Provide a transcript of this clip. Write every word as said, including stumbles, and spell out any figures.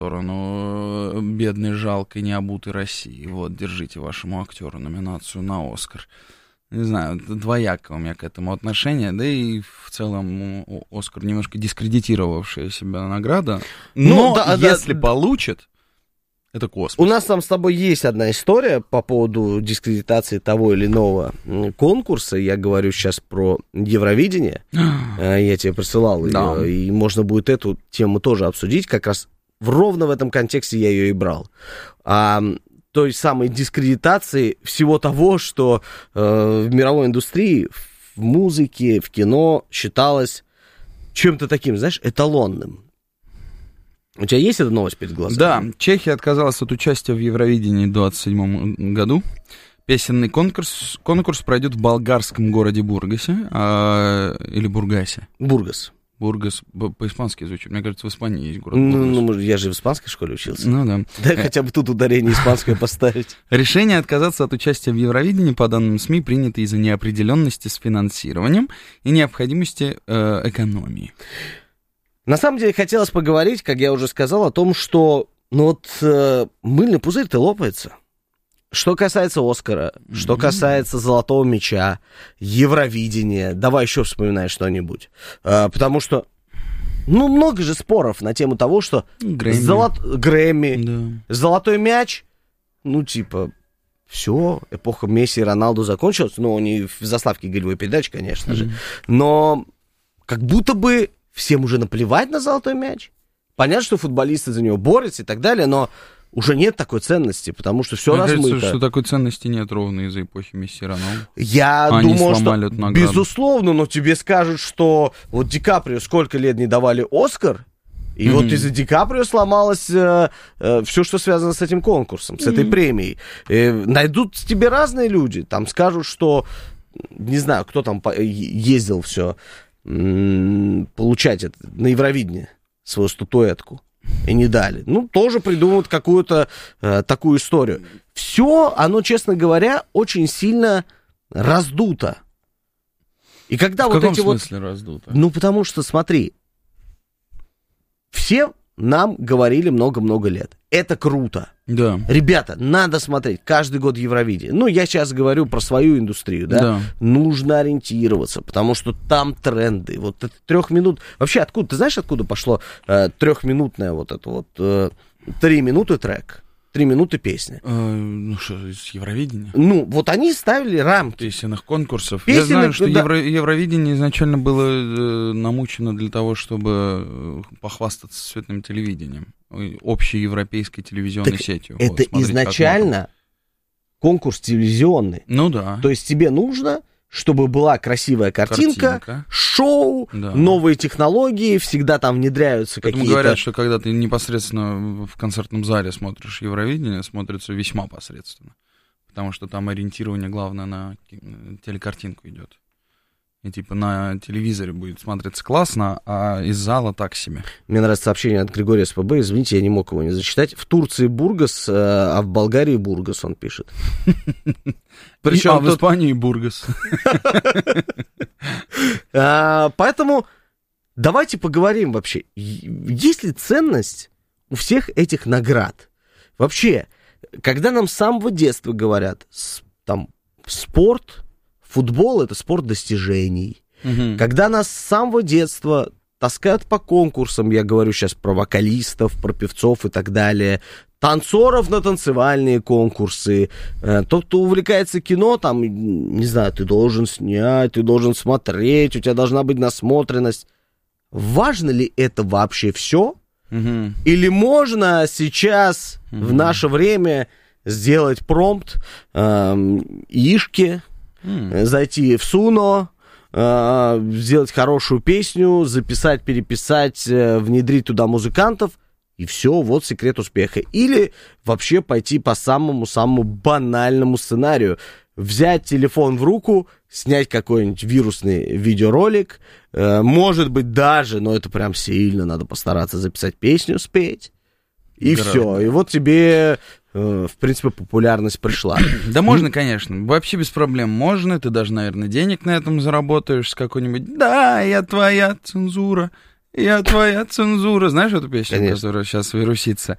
сторону бедной, жалкой, необутой России. Вот, держите вашему актеру номинацию на «Оскар». Не знаю, двоякое у меня к этому отношение, да и в целом «Оскар» немножко дискредитировавшая себя награда. Но ну, да, если да, получит, это космос. У нас там с тобой есть одна история по поводу дискредитации того или иного конкурса. Я говорю сейчас про Евровидение. Я тебе присылал да. ее, и можно будет эту тему тоже обсудить. Как раз ровно в этом контексте я ее и брал. А, той самой дискредитации всего того, что э, в мировой индустрии, в музыке, в кино считалось чем-то таким, знаешь, эталонным. У тебя есть эта новость перед глазами? Да, Чехия отказалась от участия в Евровидении в двадцать седьмом году. Песенный конкурс, конкурс пройдет в болгарском городе Бургасе, а, или Бургасе. Бургас. Бургас по-испански звучит. Мне кажется, в Испании есть город Ну, Бургас. ну, я же в испанской школе учился. Ну да. Да, хотя бы тут ударение испанское поставить. Решение отказаться от участия в Евровидении, по данным СМИ, принято из-за неопределенности с финансированием и необходимости э, экономии. На самом деле, хотелось поговорить, как я уже сказал, о том, что ну вот э, мыльный пузырь-то лопается. Что касается «Оскара», mm-hmm. что касается «Золотого мяча», Евровидения, давай еще вспоминай что-нибудь. Э, потому что, ну, много же споров на тему того, что Грэмми, золот... Грэмми да. «Золотой мяч», ну, типа, все, эпоха Месси и Роналду закончилась. Ну, не в заставке голевой передачи, конечно mm-hmm. же. Но как будто бы всем уже наплевать на «Золотой мяч». Понятно, что футболисты за него борются и так далее, но уже нет такой ценности, потому что все Мне размыто. кажется, что такой ценности нет ровно из-за эпохи Месси и Роналду. Я Они думаю, что награду. безусловно, но тебе скажут, что вот Ди Каприо сколько лет не давали «Оскар», и mm-hmm. вот из-за Ди Каприо сломалось э, э, все, что связано с этим конкурсом, с mm-hmm. этой премией. Э, найдут тебе разные люди, там скажут, что, не знаю, кто там ездил все м- получать это на Евровидение, свою статуэтку. И не дали. Ну, тоже придумают какую-то э, такую историю. Все, оно, честно говоря, очень сильно раздуто. И когда В вот каком эти смысле вот... раздуто? Ну, потому что, смотри, все нам говорили много-много лет. Это круто. Да. Ребята, надо смотреть каждый год Евровидение. Ну, я сейчас говорю про свою индустрию, да? Да. Нужно ориентироваться, потому что там тренды. Вот это трех минут... Вообще, откуда, ты знаешь, откуда пошло э, трехминутное вот это вот... Э, три минуты трек, три минуты песня? Э, ну что, из Евровидения? Ну, вот они ставили рамки. Песенных конкурсов. Песенных, Я знаю, что да. Евро, Евровидение изначально было э, намучено для того, чтобы э, похвастаться светным телевидением. Общей европейской телевизионной Так сетью. Это вот, смотрите, изначально конкурс телевизионный. Ну да. То есть тебе нужно, чтобы была красивая картинка, Картинка. шоу, Да. новые технологии, всегда там внедряются Поэтому какие-то... говорят, что когда ты непосредственно в концертном зале смотришь Евровидение, смотрится весьма посредственно. Потому что там ориентирование главное на телекартинку идет. И типа на телевизоре будет смотреться классно, а из зала так себе. Мне нравится сообщение от Григория СПБ. Извините, я не мог его не зачитать. В Турции Бургас, а в Болгарии Бургас, он пишет. Причем а в Испании Бургас. Поэтому давайте поговорим вообще. Есть ли ценность у всех этих наград? Вообще, когда нам с самого детства говорят, там, спорт... Футбол — это спорт достижений. Угу. Когда нас с самого детства таскают по конкурсам, я говорю сейчас про вокалистов, про певцов и так далее, танцоров на танцевальные конкурсы, тот, кто увлекается кино, там, не знаю, ты должен снять, ты должен смотреть, у тебя должна быть насмотренность. Важно ли это вообще все? Угу. Или можно сейчас, угу. в наше время, сделать промпт, эм, ишки, Mm. зайти в Суно, э, сделать хорошую песню, записать, переписать, э, внедрить туда музыкантов, и все, вот секрет успеха. Или вообще пойти по самому-самому банальному сценарию. Взять телефон в руку, снять какой-нибудь вирусный видеоролик, э, может быть даже, но это прям сильно надо постараться, записать песню, спеть, и Град. Все. И вот тебе... в принципе, популярность пришла. Да можно, конечно, вообще без проблем можно, ты даже, наверное, денег на этом заработаешь с какой-нибудь «Да, я твоя цензура», Я твоя цензура. Знаешь эту песню, Конечно. которая сейчас вирусится?